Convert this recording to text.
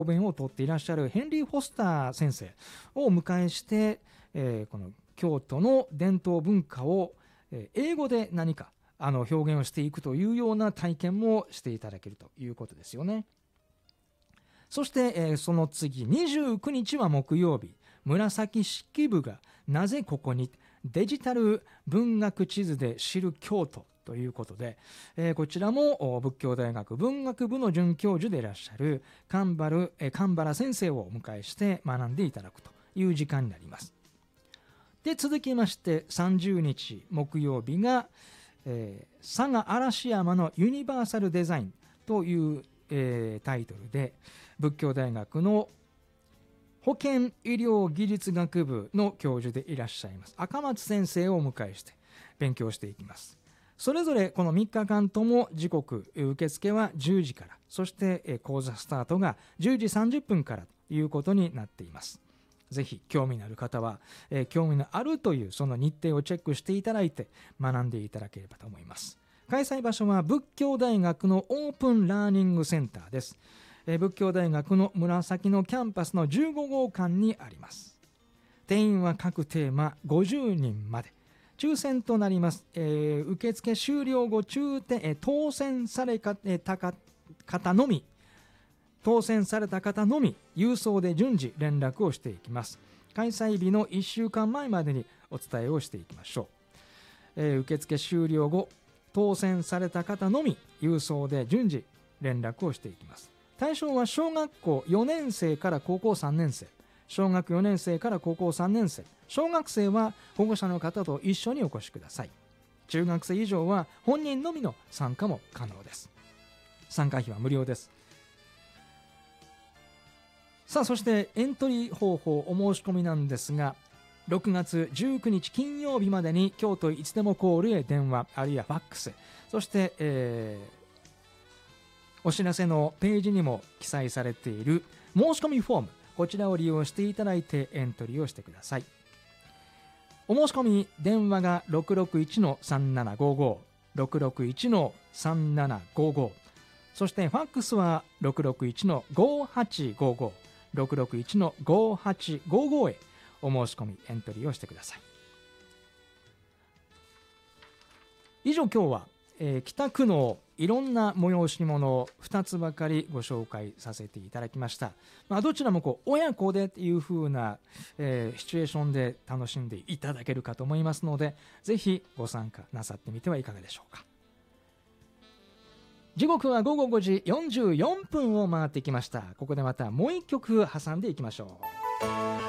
弁をとっていらっしゃるヘンリー・フォスター先生をお迎えして、この京都の伝統文化を英語で何か表現をしていくというような体験もしていただけるということですよね。そして、その次29日は木曜日、紫式部がなぜここにデジタル文学地図で知る京都ということで、こちらも仏教大学文学部の准教授でいらっしゃる神原先生をお迎えして学んでいただくという時間になります。で続きまして30日木曜日が、佐賀嵐山のユニバーサルデザインという、タイトルで仏教大学の保健医療技術学部の教授でいらっしゃいます赤松先生をお迎えして勉強していきます。それぞれこの3日間とも時刻受付は10時から、そして講座スタートが10時30分からということになっています。ぜひ興味のある方は、興味のあるというその日程をチェックしていただいて学んでいただければと思います。開催場所は仏教大学のオープンラーニングセンターです。仏教大学の紫のキャンパスの15号館にあります。定員は各テーマ50人まで、抽選となります。受付終了後当選された方のみ郵送で順次連絡をしていきます。開催日の1週間前までにお伝えをしていきましょう。受付終了後当選された方のみ郵送で順次連絡をしていきます。対象は小学校4年生から高校3年生、小学4年生から高校3年生、小学生は保護者の方と一緒にお越しください。中学生以上は本人のみの参加も可能です。参加費は無料です。さあそしてエントリー方法、お申し込みなんですが、6月19日金曜日までに京都いつでもコールへ電話あるいはファックス、そして、お知らせのページにも記載されている申し込みフォーム、こちらを利用していただいてエントリーをしてください。お申し込み電話が 661-3755 661-3755、そしてファックスは 661-5855 661-5855 へお申し込みエントリーをしてください。以上今日は、北区のいろんな催し物を2つばかりご紹介させていただきました。どちらも親子でという風な、シチュエーションで楽しんでいただけるかと思いますので、ぜひご参加なさってみてはいかがでしょうか。時刻は午後5時44分を回ってきました。ここでまたもう一曲挟んでいきましょう。